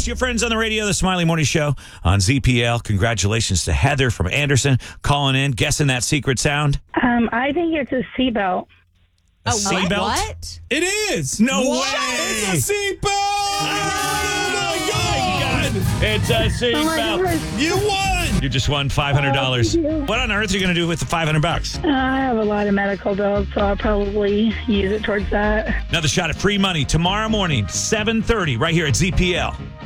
your friends on the radio, the Smiley Morning Show on ZPL. Congratulations to Heather from Anderson calling in, guessing that secret sound. I think it's a seatbelt. A seatbelt? What? It is. No What? way. It's a seatbelt. Oh, my God. It's a seatbelt. You won. You just won $500. What on earth are you going to do with the $500? I have a lot of medical bills, so I'll probably use it towards that. Another shot at free money tomorrow morning, 7:30, right here at ZPL.